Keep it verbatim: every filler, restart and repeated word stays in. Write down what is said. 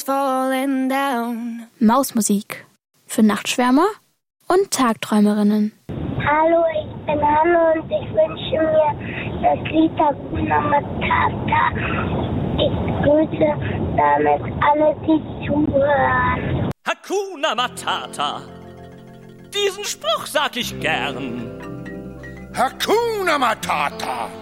falling down. Mausmusik für Nachtschwärmer und Tagträumerinnen. Hallo, ich bin Hanne und ich wünsche mir das Lied Hakuna Matata. Ich grüße damit alle, die zuhören. Hakuna Matata. Diesen Spruch sag ich gern. Hakuna Matata.